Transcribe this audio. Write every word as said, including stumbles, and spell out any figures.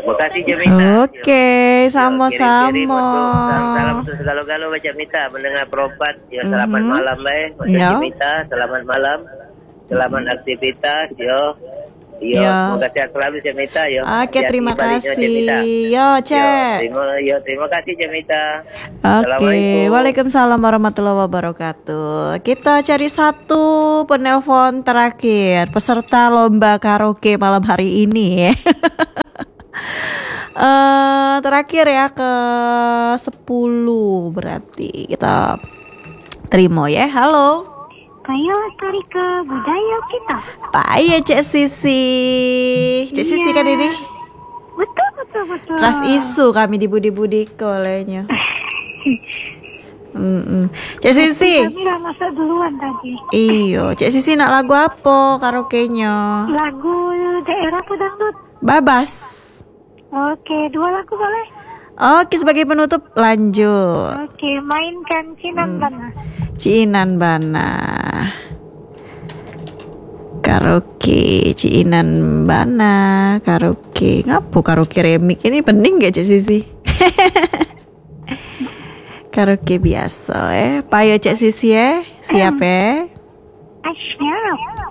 Makasih Jamita. Oke, sama-sama. Salam untuk segala-gala baca Mita mendengar perempat. Ya, selamat Mhm. malam baik. Baca Ya. Jamita, selamat malam. Selamat aktivitas yo. Yo, Ya. semoga sehat selalu Jamita yo. Oke, Hati-hati terima baliknya, kasih. Jamita. Yo, Yo, Cek. terima, yo, terima kasih Jamita. Oke, waalaikumsalam warahmatullahi wabarakatuh. Kita cari satu penelpon terakhir peserta lomba karaoke malam hari ini ya. Eh, terakhir ya ke sepuluh berarti kita terima ya. Halo. Ayo lestari ke budaya kita. Paya Cek Sisi. Cek Iya. Sisi kan ini. Betul betul betul. Trust isu kami di budi-budi kolenya. Mm-mm. Cek Sisi. Kami udah masuk duluan tadi. Iyo, Cek Sisi nak lagu apa karaoke-nya? Lagu daerah atau dangdut? Babas. Oke, dua lagu boleh? Oke, sebagai penutup lanjut. Oke, mainkan Cinan Bana. Ciinan Bana. Karaoke Ciinan Bana, karaoke. Ngapo karaoke remix ini penting gak Cek Sisi? Karaoke biasa eh. Payo Cek Sisi ya. Siap ya? Ah, siap.